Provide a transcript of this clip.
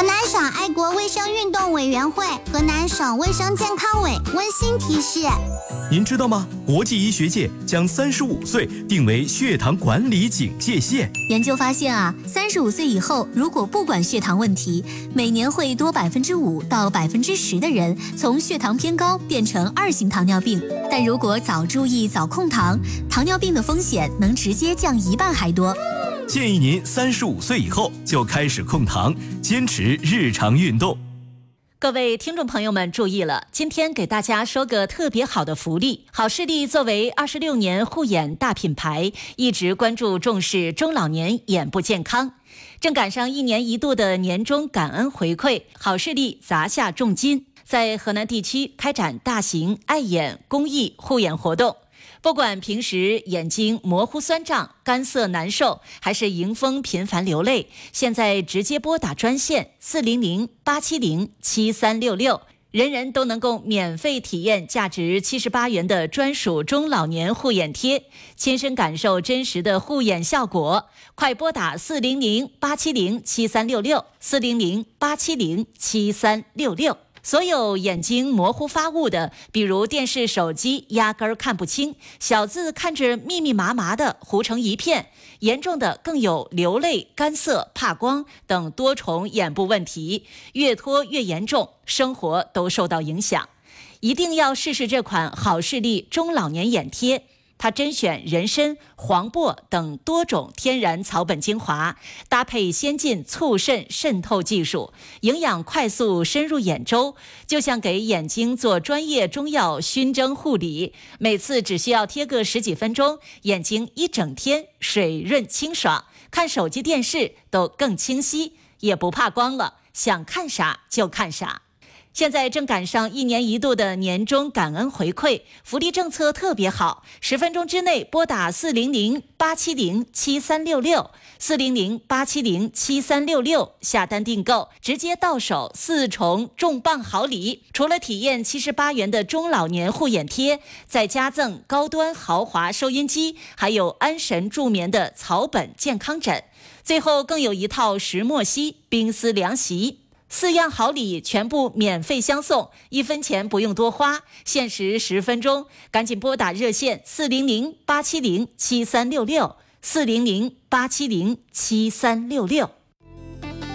河南省爱国卫生运动委员会、河南省卫生健康委温馨提示： 您知道吗？国际医学界将35岁定为血糖管理警戒线。 研究发现啊，35岁以后，如果不管血糖问题，每年会多5%到10%的人从血糖偏高变成2型糖尿病。但如果早注意、早控糖，糖尿病的风险能直接降1半还多。 建议您35岁以后就开始控糖，坚持日常运动。 各位听众朋友们注意了，今天给大家说个特别好的福利。好视力作为26年护眼大品牌，一直关注重视中老年眼部健康。正赶上1年1度的年终感恩回馈，好视力砸下重金，在河南地区开展大型爱眼公益护眼活动。不管平时眼睛模糊酸胀、干涩难受，还是迎风频繁流泪，现在直接拨打专线400-870-7366，人人都能够免费体验价值78元的专属中老年护眼贴，亲身感受真实的护眼效果。快拨打400-870-7366，400-870-7366。所有眼睛模糊发雾的，比如电视、手机压根儿看不清，小字看着密密麻麻的糊成一片，严重的更有流泪、干涩、怕光等多重眼部问题，越拖越严重，生活都受到影响。一定要试试这款好视力中老年眼贴。它甄选人参、黄柏等多种天然草本精华，搭配先进促渗渗透技术，营养快速深入眼周，就像给眼睛做专业中药熏蒸护理。每次只需要贴个10几分钟，眼睛一整天水润清爽，看手机电视都更清晰，也不怕光了，想看啥就看啥。现在正赶上1年1度的年终感恩回馈，福利政策特别好，10分钟之内拨打400-870-7366，400-870-7366下单订购，直接到手4重重磅好礼。除了体验78元的中老年护眼贴，再加赠高端豪华收音机，还有安神助眠的草本健康枕，最后更有一套石墨烯冰丝凉席。4样好礼全部免费相送，1分钱不用多花，限时10分钟，赶紧拨打热线400-870-7366，400-870-7366。